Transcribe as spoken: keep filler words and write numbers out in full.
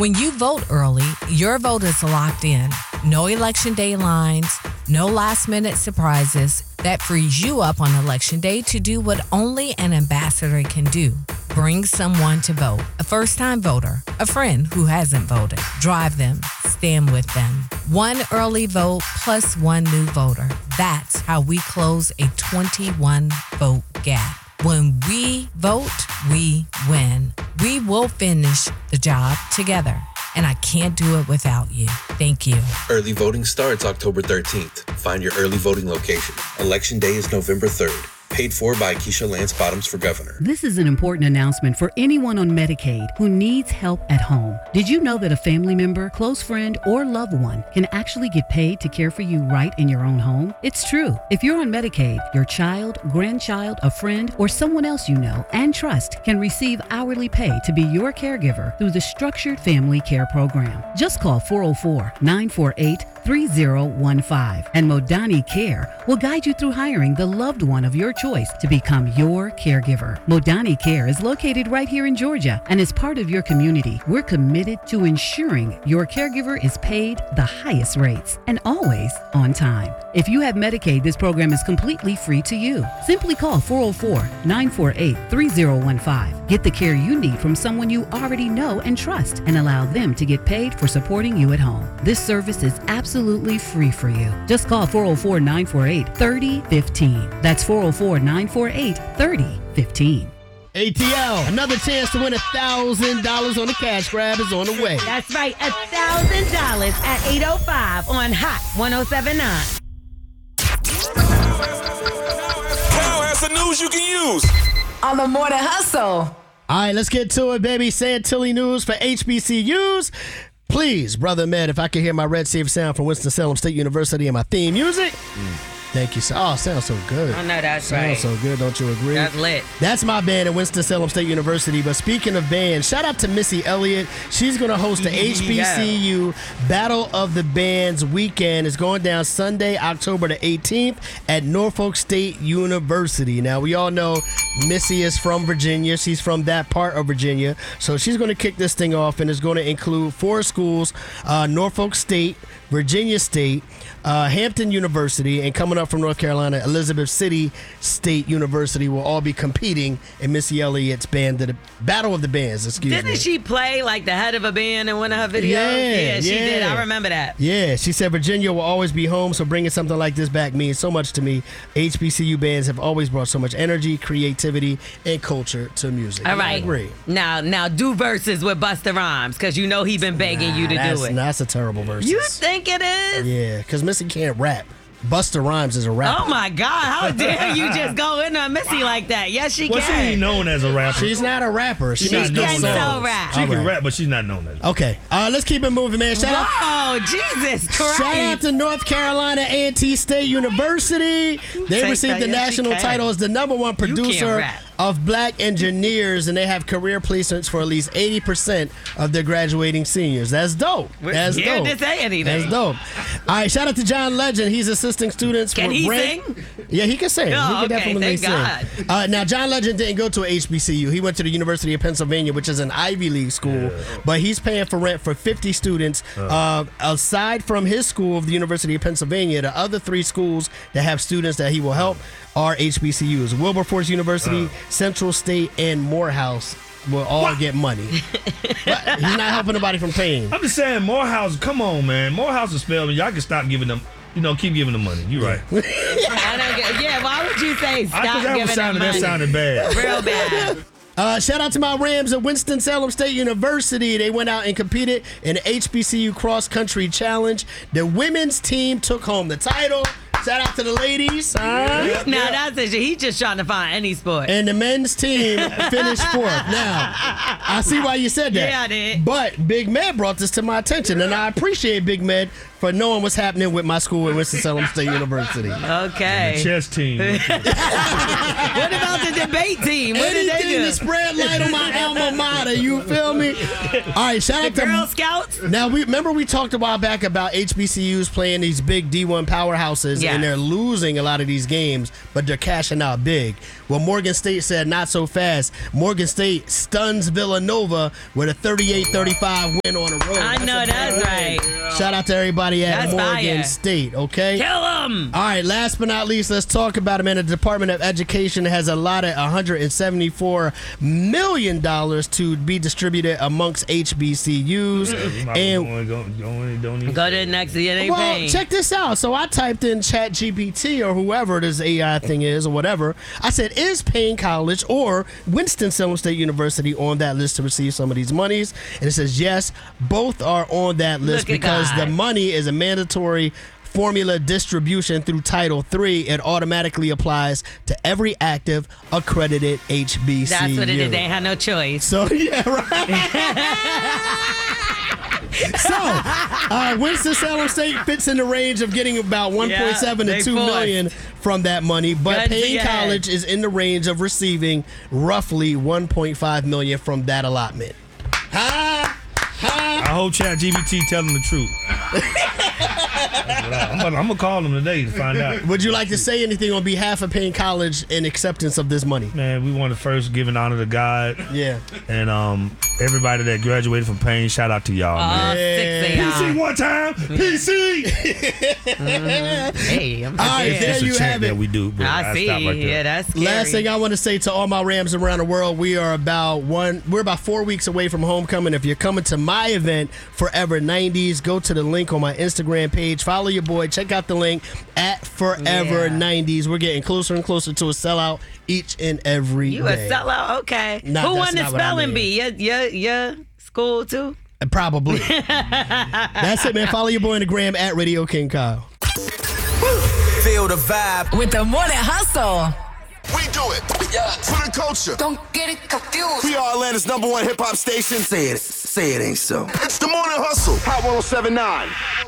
When you vote early, your vote is locked in. No election day lines, no last-minute surprises. That frees you up on election day to do what only an ambassador can do. Bring someone to vote. A first-time voter, a friend who hasn't voted. Drive them, stand with them. One early vote plus one new voter. That's how we close a twenty-one vote gap. When we vote, we win. We will finish the job together. And I can't do it without you. Thank you. Early voting starts October thirteenth. Find your early voting location. Election day is November third. Paid for by Keisha Lance Bottoms for governor. This is an important announcement for anyone on Medicaid who needs help at home. Did you know that a family member, close friend, or loved one can actually get paid to care for you right in your own home? It's true. If you're on Medicaid, your child, grandchild, a friend, or someone else you know and trust can receive hourly pay to be your caregiver through the Structured Family Care Program. Just call four oh four, nine four eight, three oh one five and Modani Care will guide you through hiring the loved one of your choice to become your caregiver. Modani Care is located right here in Georgia and is part of your community. We're committed to ensuring your caregiver is paid the highest rates and always on time. If you have Medicaid, this program is completely free to you. Simply call four oh four, nine four eight, three oh one five. Get the care you need from someone you already know and trust and allow them to get paid for supporting you at home. This service is absolutely free for you. Just call four oh four, nine four eight, three oh one five. That's four oh four, nine four eight, three oh one five. A T L, another chance to win one thousand dollars on the cash grab is on the way. That's right, one thousand dollars at eight oh five on Hot ten seventy-nine. Cal has the news you can use on the Morning Hustle. All right, let's get to it, baby. Santilli News for H B C Us. Please, Brother Med, if I can hear my red safe sound from Winston-Salem State University and my theme music. Mm. Thank you, sir. Oh, sounds so good. I know that's sounds right. Sounds so good, don't you agree? That's lit. That's my band at Winston-Salem State University. But speaking of bands, shout out to Missy Elliott. She's going to host the H B C U yeah. Battle of the Bands weekend. It's going down Sunday, October the eighteenth at Norfolk State University. Now, we all know Missy is from Virginia. She's from that part of Virginia. So she's going to kick this thing off, and it's going to include four schools, uh, Norfolk State, Virginia State, uh, Hampton University, and coming up from North Carolina, Elizabeth City State University will all be competing in Missy Elliott's band, the Battle of the Bands, excuse Didn't me. she play like the head of a band in one of her videos? Yeah, yeah she yeah. did. I remember that. Yeah, she said Virginia will always be home, so bringing something like this back means so much to me. H B C U bands have always brought so much energy, creativity, and culture to music. All I right. agree. Now, now do verses with Busta Rhymes, because you know he been begging nah, you to that's, do it. Nah, that's a terrible verse. You think it is? Yeah, because Missy can't rap. Busta Rhymes is a rapper. Oh my God! How dare you just go in on Missy like that? Yes, she well, can. Well, she ain't known as a rapper. She's not a rapper. She's she not known can as so rap. She All can right. rap, but she's not known as. Okay, uh, let's keep it moving, man. Shout out. Oh, Jesus Christ! Shout out to North Carolina A and T State University. They Take received that. the Yes, national she can. title as the number one You can't producer rap. of black engineers, and they have career placements for at least eighty percent of their graduating seniors. That's dope. That's Yeah, dope. to say anything. That's dope. All right, shout out to John Legend. He's assisting students Can for he Brent. sing? Yeah, he can sing. Oh, he can okay, definitely thank sing. Uh, now, John Legend didn't go to a H B C U. He went to the University of Pennsylvania, which is an Ivy League school, Yeah. but he's paying for rent for fifty students. Uh, aside from his school of the University of Pennsylvania, the other three schools that have students that he will help are H B C Us. Wilberforce University, Uh. Central State, and Morehouse will all What? get money. But he's not helping nobody from paying. I'm just saying, Morehouse, come on, man. Morehouse is failing. Y'all can stop giving them, you know, keep giving them money. You're right. I don't get, yeah, why would you say stop I thought that giving was sounded, them that money? sounded bad. Real bad. Uh, shout out to my Rams at Winston-Salem State University. They went out and competed in the H B C U Cross Country Challenge. The women's team took home the title. Shout out to the ladies. Uh, Now that's it. He's just trying to find any sport. And the men's team finished fourth. Now, I see why you said that. Yeah, I did. But Big Med brought this to my attention, and I appreciate Big Med for knowing what's happening with my school at Winston-Salem State University. Okay. The chess team. What about the debate team? What did they Anything do? to spread light on my alma mater, you feel me? All right, shout out The to Girl Scouts? Now, we remember we talked a while back about H B C Us playing these big D one powerhouses, Yes. and they're losing a lot of these games, but they're cashing out big. Well, Morgan State said not so fast. Morgan State stuns Villanova with a thirty-eight thirty-five win on the road. I know a that's big right. win. Shout out to everybody at That's Morgan fire. State, okay? Kill them. All right, last but not least, let's talk about it, man. The Department of Education has allotted one hundred seventy-four million dollars to be distributed amongst H B C Us. And Go, go, go, don't even Go to the next. It ain't well, paying. check this out. So I typed in Chat G P T or whoever this A I thing is or whatever. I said, is Payne College or Winston-Salem State University on that list to receive some of these monies? And it says, yes, both are on that list Look at because God. the money is a mandatory formula distribution through Title three. It automatically applies to every active accredited H B C U. That's what it is. They ain't had no choice. So, yeah, right. So, uh, Winston-Salem State fits in the range of getting about one point seven Yeah, to they two forced. million from that money, but Good for Payne your College is in the range of receiving roughly one point five million from that allotment. Ha! Ha! I hope Chat G P T telling the truth. I'm gonna, I'm gonna call them today to find out. Would you like to say anything on behalf of Payne College in acceptance of this money? Man, we want to first give an honor to God Yeah. and um everybody that graduated from Payne. Shout out to y'all, All man. six of P C y'all. one time, P C. Hey, I'm All right, just there It's a you chant have it. that we do. But I see. Stop right there. Yeah, that's scary. Last thing I want to say to all my Rams around the world, we are about one. We're about four weeks away from homecoming. If you're coming to my event, Forever nineties, go to the link on my Instagram page. Follow your boy. Check out the link at Forever Yeah. nineties. We're getting closer and closer to a sellout each and every You day. a sellout? Okay. Nah, Who that's won the not what I spelling mean. bee? Your, your, your school, too? Probably. That's it, man. Follow your boy on the gram at Radio King Kyle. Feel the vibe. With the Morning Hustle. We do it. Yeah. For the culture. Don't get it confused. We are Atlanta's number one hip hop station. Say it, say it ain't so. It's the Morning Hustle. Hot one oh seven point nine.